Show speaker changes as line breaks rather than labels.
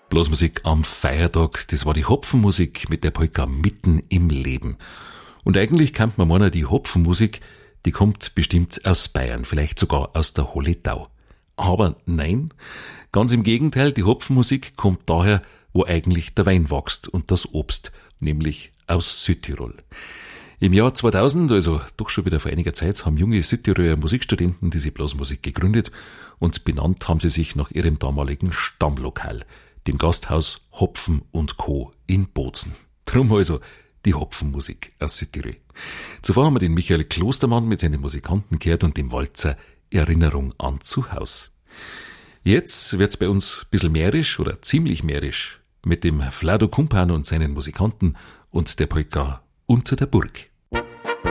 Blasmusik am Feiertag, das war die Hopfenmusik mit der Polka mitten im Leben. Und eigentlich kann man meinen, die Hopfenmusik, die kommt bestimmt aus Bayern, vielleicht sogar aus der Holledau. Aber nein, ganz im Gegenteil, die Hopfenmusik kommt daher, wo eigentlich der Wein wächst und das Obst, nämlich aus Südtirol. Im Jahr 2000, also doch schon wieder vor einiger Zeit, haben junge Südtiroler Musikstudenten diese Blasmusik gegründet und benannt haben sie sich nach ihrem damaligen Stammlokal, dem Gasthaus Hopfen und Co. in Bozen. Drum also die Hopfenmusik aus Südtirol. Zuvor haben wir den Michael Klostermann mit seinen Musikanten gehört und dem Walzer Erinnerung an zu Haus. Jetzt wird's bei uns ein bisschen mährisch oder ziemlich mährisch mit dem Vlado Kumpan und seinen Musikanten und der Polka Unter der Burg.